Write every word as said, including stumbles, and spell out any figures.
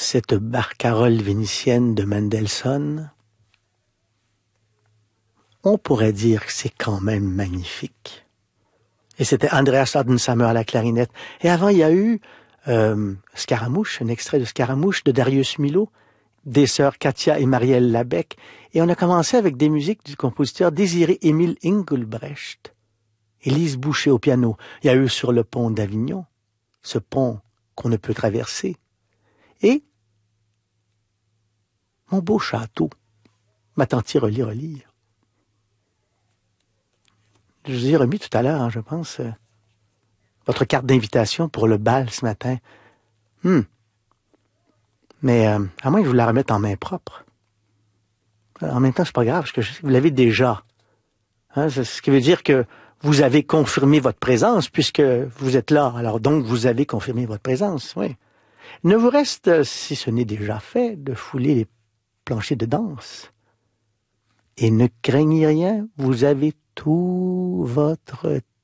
cette barcarolle vénitienne de Mendelssohn, on pourrait dire que c'est quand même magnifique. Et c'était Andreas Adenshammer à la clarinette. Et avant, il y a eu euh, Scaramouche, un extrait de Scaramouche de Darius Milhaud, des sœurs Katia et Marielle Labec. Et on a commencé avec des musiques du compositeur Désiré-Émile Engelbrecht. Élise Boucher au piano. Il y a eu Sur le pont d'Avignon, ce pont qu'on ne peut traverser. Et Mon beau château, ma tantie relie relire. Je vous ai remis tout à l'heure, hein, je pense, euh, votre carte d'invitation pour le bal ce matin. Hmm. Mais euh, à moins que je vous la remette en main propre. En même temps, c'est pas grave, parce que je sais que vous l'avez déjà. Hein, c'est ce qui veut dire que vous avez confirmé votre présence, puisque vous êtes là. Alors donc, vous avez confirmé votre présence, oui. Il ne vous reste, si ce n'est déjà fait, de fouler les planchers de danse. Et ne craignez rien, vous avez tout votre